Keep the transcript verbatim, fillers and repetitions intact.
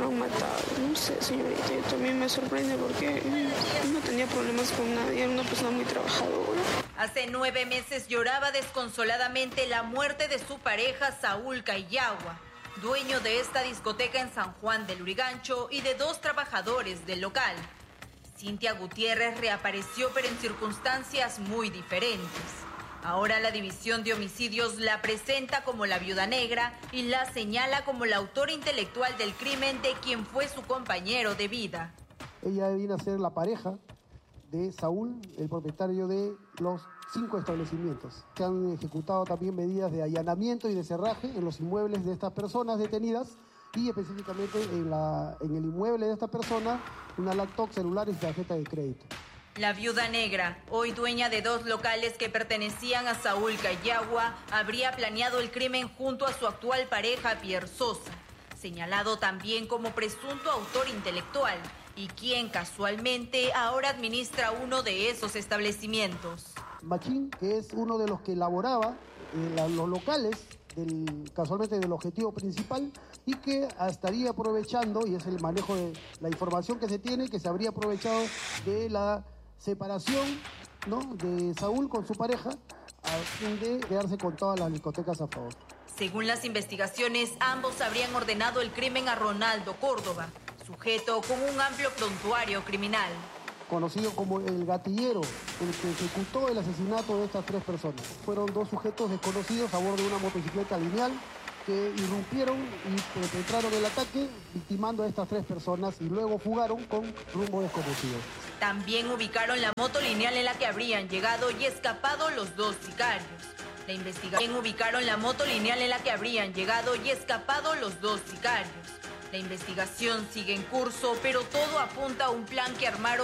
han matado. No sé, señorita, yo también me sorprende porque no tenía problemas con nadie, era una persona muy trabajadora. Hace nueve meses lloraba desconsoladamente la muerte de su pareja Saúl Cayagua, dueño de esta discoteca en San Juan del Lurigancho, y de dos trabajadores del local. Cintia Gutiérrez reapareció, pero en circunstancias muy diferentes. Ahora la División de Homicidios la presenta como la viuda negra y la señala como la autora intelectual del crimen de quien fue su compañero de vida. Ella viene a ser la pareja de Saúl, el propietario de los cinco establecimientos. Se han ejecutado también medidas de allanamiento y de cerraje en los inmuebles de estas personas detenidas y específicamente en, la, en el inmueble de esta persona, una laptop, celulares y tarjeta de crédito. La viuda negra, hoy dueña de dos locales que pertenecían a Saúl Cayagua, habría planeado el crimen junto a su actual pareja Pierre Sosa, señalado también como presunto autor intelectual y quien casualmente ahora administra uno de esos establecimientos. Machín, que es uno de los que elaboraba eh, la, los locales, del, casualmente del objetivo principal, y que estaría aprovechando, y es el manejo de la información que se tiene, que se habría aprovechado de la separación, ¿no?, de Saúl con su pareja, a fin de quedarse con todas las discotecas a favor. Según las investigaciones, ambos habrían ordenado el crimen a Ronaldo Córdoba, sujeto con un amplio prontuario criminal. Conocido como el gatillero, el que ejecutó el asesinato de estas tres personas. Fueron dos sujetos desconocidos a bordo de una motocicleta lineal que irrumpieron y perpetraron el ataque, victimando a estas tres personas y luego fugaron con rumbo desconocido. También ubicaron la moto lineal en la que habrían llegado y escapado los dos sicarios. La investigación ubicaron la moto lineal en la que habrían llegado y escapado los dos sicarios. La investigación sigue en curso, pero todo apunta a un plan que armaron